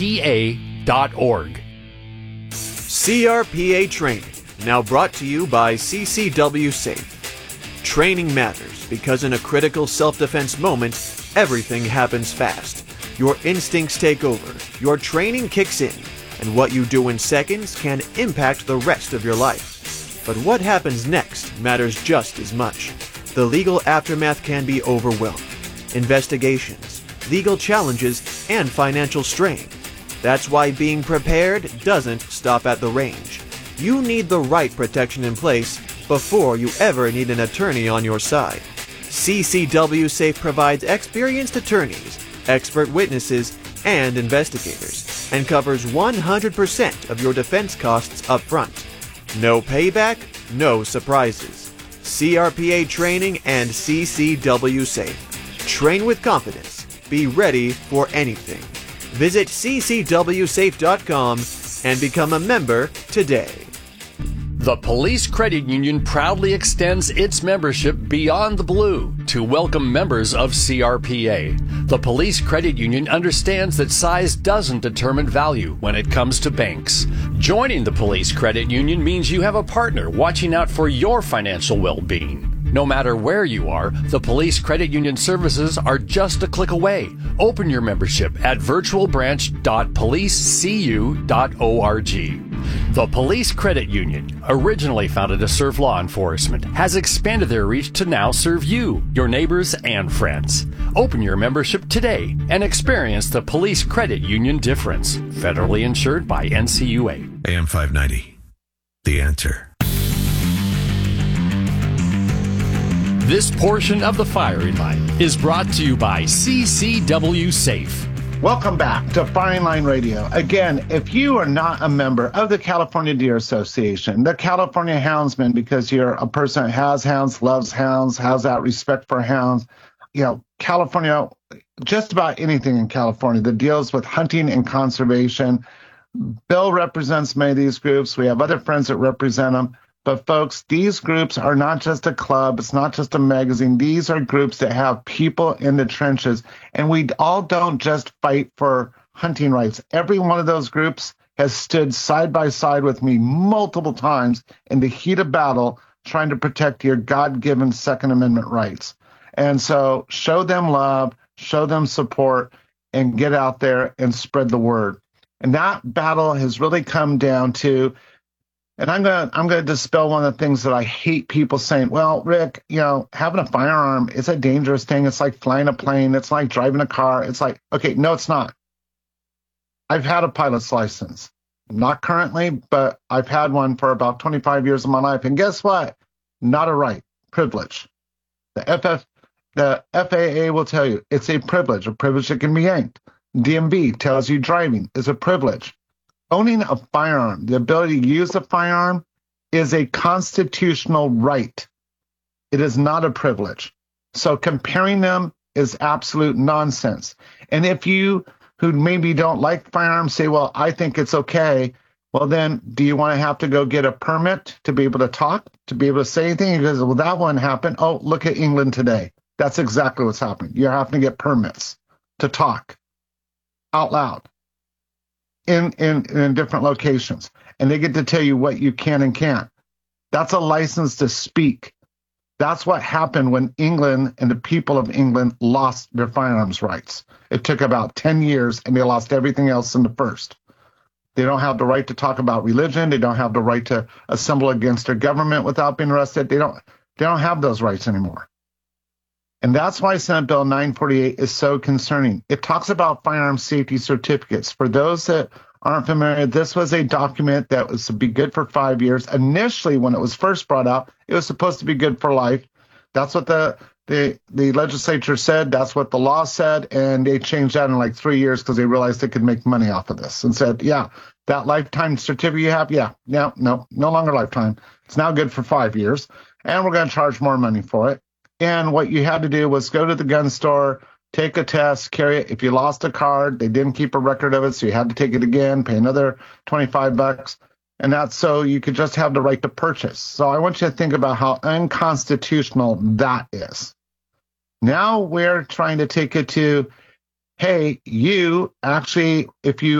crpa.org. CRPA Training, now brought to you by CCW Safe. Training matters because in a critical self-defense moment, everything happens fast. Your instincts take over, your training kicks in, and what you do in seconds can impact the rest of your life. But what happens next matters just as much. The legal aftermath can be overwhelming. Investigations, legal challenges, and financial strain. That's why being prepared doesn't stop at the range. You need the right protection in place before you ever need an attorney on your side. CCW Safe provides experienced attorneys, expert witnesses, and investigators, and covers 100% of your defense costs up front. No payback, no surprises. CRPA Training and CCW Safe. Train with confidence. Be ready for anything. Visit ccwsafe.com and become a member today. The Police Credit Union proudly extends its membership beyond the blue to welcome members of CRPA. The Police Credit Union understands that size doesn't determine value when it comes to banks. Joining the Police Credit Union means you have a partner watching out for your financial well-being. No matter where you are, the Police Credit Union services are just a click away. Open your membership at virtualbranch.policecu.org. The Police Credit Union, originally founded to serve law enforcement, has expanded their reach to now serve you, your neighbors, and friends. Open your membership today and experience the Police Credit Union difference. Federally insured by NCUA. AM 590. The Answer. This portion of the Firing Line is brought to you by CCW Safe. Welcome back to Firing Line Radio. Again, if you are not a member of the California Deer Association, the California Houndsman, because you're a person that has hounds, loves hounds, has that respect for hounds, California, just about anything in California that deals with hunting and conservation. Bill represents many of these groups. We have other friends that represent them. But folks, these groups are not just a club. It's not just a magazine. These are groups that have people in the trenches. And we all don't just fight for hunting rights. Every one of those groups has stood side by side with me multiple times in the heat of battle trying to protect your God-given Second Amendment rights. And so show them love, show them support, and get out there and spread the word. And that battle has really come down to, and I'm gonna dispel one of the things that I hate people saying. Well, Rick, having a firearm is a dangerous thing. It's like flying a plane. It's like driving a car. It's like, okay, no, it's not. I've had a pilot's license, not currently, but I've had one for about 25 years of my life. And guess what? Not a right, privilege. The FAA will tell you it's a privilege that can be yanked. DMV tells you driving is a privilege. Owning a firearm, the ability to use a firearm, is a constitutional right. It is not a privilege. So comparing them is absolute nonsense. And if you, who maybe don't like firearms, say, well, I think it's okay, well, then do you want to have to go get a permit to be able to talk, to be able to say anything? Because, well, that one happened. Oh, look at England today. That's exactly what's happening. You're having to get permits to talk out loud. In different locations, and they get to tell you what you can and can't. That's a license to speak. That's what happened when England and the people of England lost their firearms rights. It took about 10 years, and they lost everything else in the first. They don't have the right to talk about religion. They don't have the right to assemble against their government without being arrested. They don't have those rights anymore. And that's why Senate Bill 948 is so concerning. It talks about firearm safety certificates. For those that aren't familiar, this was a document that was to be good for 5 years. Initially, when it was first brought out, it was supposed to be good for life. That's what the legislature said. That's what the law said. And they changed that in like 3 years because they realized they could make money off of this and said, yeah, that lifetime certificate you have, no longer lifetime. It's now good for 5 years. And we're going to charge more money for it. And what you had to do was go to the gun store, take a test, carry it. If you lost a card, they didn't keep a record of it, so you had to take it again, pay another $25. And that's so you could just have the right to purchase. So I want you to think about how unconstitutional that is. Now we're trying to take it to, hey, you actually, if you